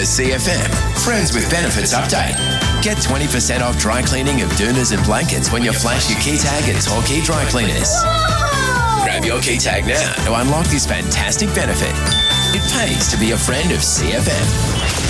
A CFM Friends with Benefits update. Get 20% off dry cleaning of doonas and blankets when you flash your key tag at Torquay Dry Cleaners. Grab your key tag now to unlock this fantastic benefit. It pays to be a friend of CFM.